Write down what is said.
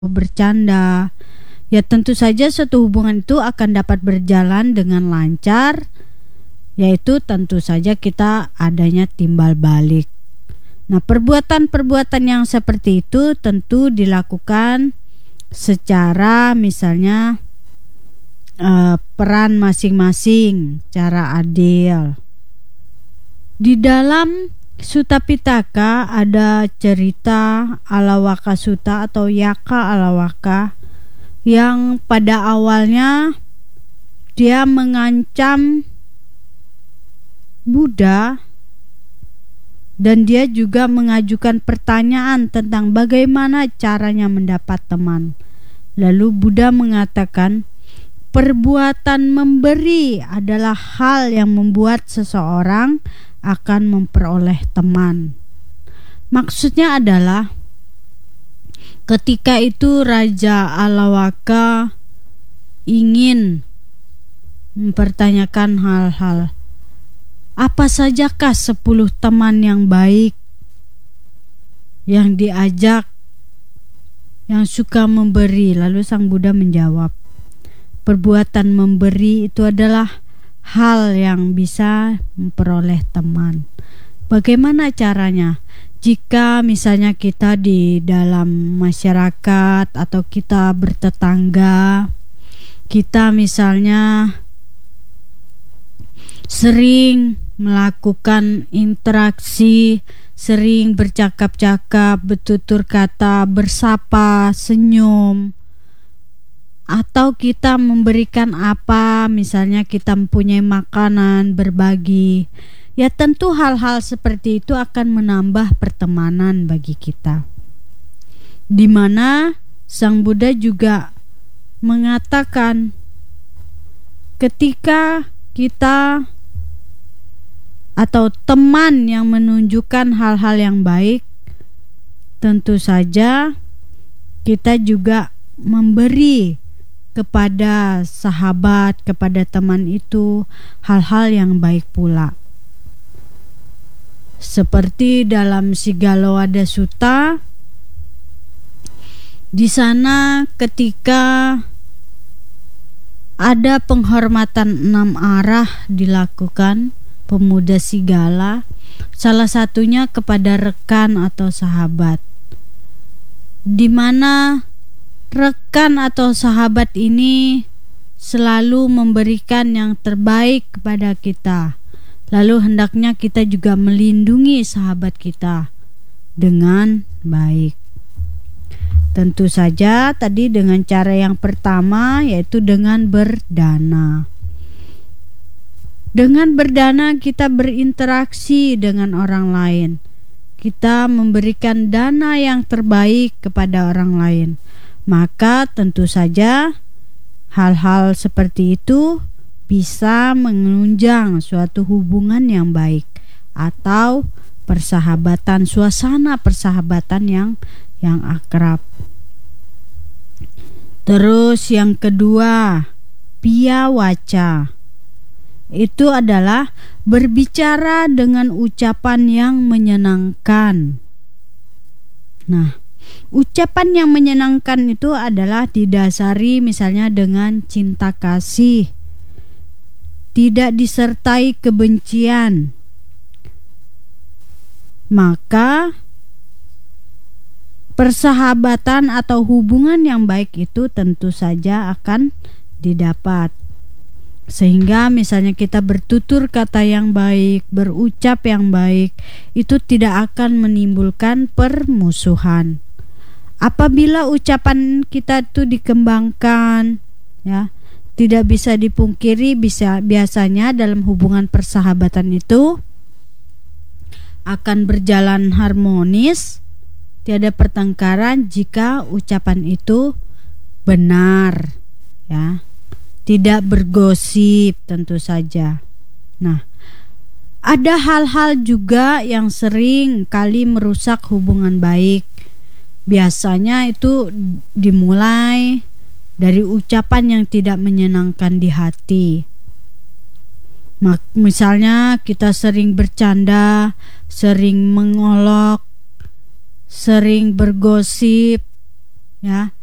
bercanda, ya tentu saja suatu hubungan itu akan dapat berjalan dengan lancar, yaitu tentu saja kita adanya timbal balik. Nah, perbuatan-perbuatan yang seperti itu tentu dilakukan secara misalnya peran masing-masing, cara adil. Di dalam Sutta Pitaka ada cerita Alawaka Sutta atau Yaka Alawaka yang pada awalnya dia mengancam Buddha dan dia juga mengajukan pertanyaan tentang bagaimana caranya mendapat teman. Lalu Buddha mengatakan, perbuatan memberi adalah hal yang membuat seseorang akan memperoleh teman. Maksudnya adalah ketika itu Raja Alawaka ingin mempertanyakan hal-hal, apa sajakah 10 teman yang baik yang diajak, yang suka memberi? Lalu Sang Buddha menjawab, perbuatan memberi itu adalah hal yang bisa memperoleh teman. Bagaimana caranya? Jika misalnya kita di dalam masyarakat atau kita bertetangga, kita misalnya sering melakukan interaksi, sering bercakap-cakap, bertutur kata, bersapa, senyum, atau kita memberikan apa, misalnya kita mempunyai makanan, berbagi, ya tentu hal-hal seperti itu akan menambah pertemanan bagi kita. Di mana Sang Buddha juga mengatakan ketika kita atau teman yang menunjukkan hal-hal yang baik, tentu saja kita juga memberi kepada sahabat, kepada teman itu hal-hal yang baik pula. Seperti dalam Sigalowada Sutta, di sana ketika ada penghormatan 6 arah dilakukan pemuda Sigala, salah satunya kepada rekan atau sahabat, di mana rekan atau sahabat ini selalu memberikan yang terbaik kepada kita. Lalu hendaknya kita juga melindungi sahabat kita dengan baik. Tentu saja tadi dengan cara yang pertama, yaitu dengan berdana. Dengan berdana kita berinteraksi dengan orang lain. Kita memberikan dana yang terbaik kepada orang lain. Maka tentu saja hal-hal seperti itu bisa menunjang suatu hubungan yang baik atau persahabatan, suasana persahabatan yang akrab. Terus yang kedua, piyawaca. Itu adalah berbicara dengan ucapan yang menyenangkan. Nah, ucapan yang menyenangkan itu adalah didasari misalnya dengan cinta kasih, tidak disertai kebencian. Maka persahabatan atau hubungan yang baik itu tentu saja akan didapat. Sehingga misalnya kita bertutur kata yang baik, berucap yang baik, itu tidak akan menimbulkan permusuhan. Apabila ucapan kita itu dikembangkan, ya, tidak bisa dipungkiri, biasanya dalam hubungan persahabatan itu akan berjalan harmonis, tiada pertengkaran jika ucapan itu benar, ya, tidak bergosip tentu saja. Nah, ada hal-hal juga yang sering kali merusak hubungan baik. Biasanya itu dimulai dari ucapan yang tidak menyenangkan di hati. Misalnya kita sering bercanda, sering mengolok, sering bergosip, ya,